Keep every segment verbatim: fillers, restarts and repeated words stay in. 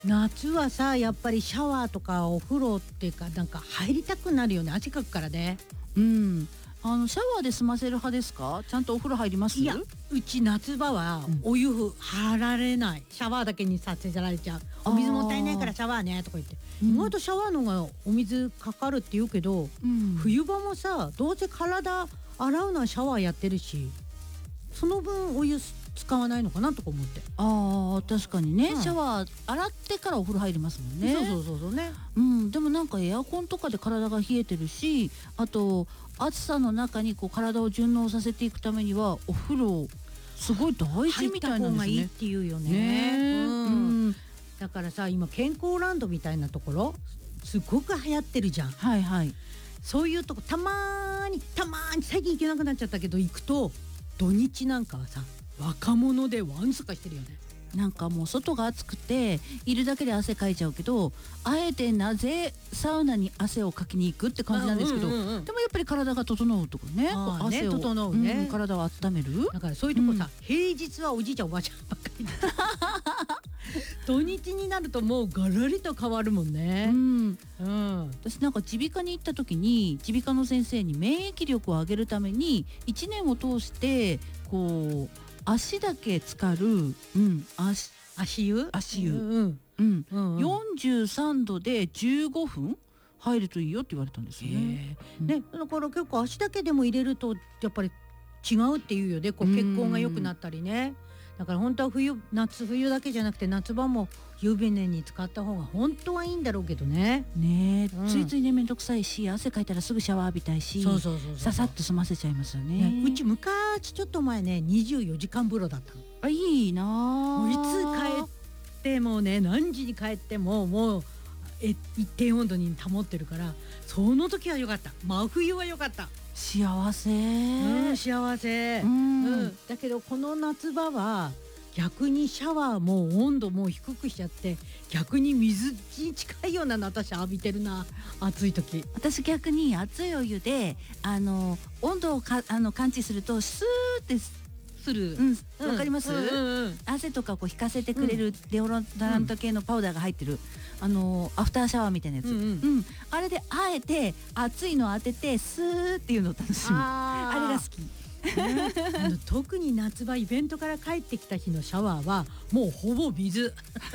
夏はさやっぱりシャワーとかお風呂っていうかなんか入りたくなるよね。汗かくからね。 うん。あのシャワーで済ませる派ですか？ちゃんとお風呂入ります？ いやうち夏場はお湯張られない、シャワーだけにさせられちゃう。お水もったいないからシャワーねとか言って、うん、意外とシャワーの方がお水かかるって言うけど、うん、冬場もさどうせ体洗うのはシャワーやってるし、その分お湯使わないのかなとか思って。 ああ確かにね、うん、シャワー洗ってからお風呂入りますもんね。 そうそうそうそうね。 うん、でもなんかエアコンとかで体が冷えてるし、あと暑さの中にこう体を順応させていくためにはお風呂すごい大事みたいなんですね。入った方がいいっていうよね。 ね、うんうん、 だからさ今健康ランドみたいなところすごく流行ってるじゃん。 はいはい。 そういうとこたまーにたまーに最近行けなくなっちゃったけど行くと土日なんかはさ若者でワンサかしてるよね。 なんかもう外が暑くているだけで汗かいちゃうけど、あえてなぜサウナに汗をかきに行くって感じなんですけど、うんうんうん、でもやっぱり体が整うとかね、汗を、 ね、整うね、 うん、体を温める。 だからそういうとこさ、うん、平日はおじいちゃんおばあちゃんばっかり土日になるともうガラリと変わるもんね。うんうん、 私なんか耳鼻科に行った時に耳鼻科の先生に免疫力を上げるためにいちねんを通してこう足だけ浸かる、うん、足, 足湯足湯、うんうんうんうん、よんじゅうさんどでじゅうごふん入るといいよって言われたんですよね。 うん、ねだから結構足だけでも入れるとやっぱり違うっていうよね。こう血行が良くなったりね。だから本当は冬夏冬だけじゃなくて夏場も湯船に使った方が本当はいいんだろうけどね。 ね、うん、ついついね面倒くさいし汗かいたらすぐシャワー浴びたいし、 そうそうそうそうささっと済ませちゃいますよね。 ねうち昔ちょっと前ねにじゅうよじかん風呂だったの。 あいいな。 もういつ帰ってもね何時に帰ってももうえ一定温度に保ってるからその時は良かった。真冬は良かった。 幸せ、 うん、幸せ、うんうん、だけどこの夏場は逆にシャワーも温度も低くしちゃって逆に水に近いようなの私浴びてるな。暑い時私逆に熱いお湯であの温度をかあの感知するとスーってする、うんうん、わかります、うんうんうん、汗とかこう引かせてくれるデオドラント系のパウダーが入ってる、あのアフターシャワーみたいなやつ、うんうんうん、あれであえて熱いのを当ててスーっていうのを楽しむ。 あ, あれが好き。 ね、あの特に夏場イベントから帰ってきた日のシャワーはもうほぼ水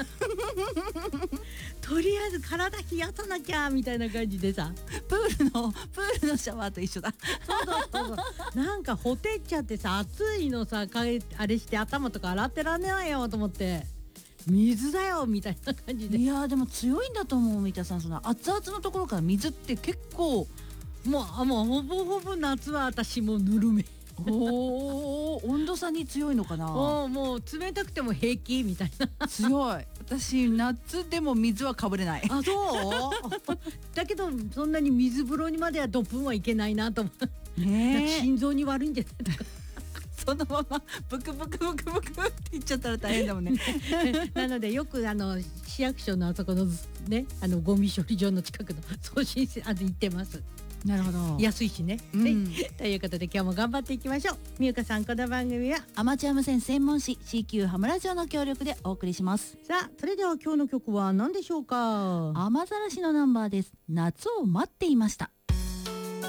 とりあえず体冷やさなきゃみたいな感じでさ、 プールのプールのシャワーと一緒だ。 そうそうそうそうなんかほてっちゃってさ暑いのさかえあれして頭とか洗ってらんないよと思って水だよみたいな感じで。 いやでも強いんだと思う三田さん。その熱々のところから水って結構もうもうほぼほぼ夏は私もうぬるめお温度差に強いのかな。 もうもう冷たくても平気みたいな。 強い。私夏でも水はかぶれない。 あそうだけどそんなに水風呂にまではドップンはいけないなと思う。ね心臓に悪いんじゃないとかそのままブクブクブクブクって言っちゃったら大変だもんね。 なのでよくあの市役所のあそこのねあのゴミ処理場の近くの送信あの行ってます。 なるほど。 安いしね、うん、ということで今日も頑張っていきましょう。みゆかさん、この番組はアマチュア無線専門誌 シーキュー ハムラジオの協力でお送りします。 さあそれでは今日の曲は何でしょうか。 雨ざらしのナンバーです。夏を待っていました。